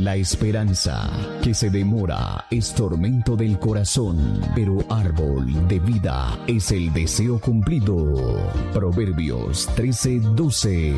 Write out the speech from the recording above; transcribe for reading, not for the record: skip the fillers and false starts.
la esperanza. Que se demora es tormento del corazón, pero árbol de vida es el deseo cumplido. Proverbios 13:12.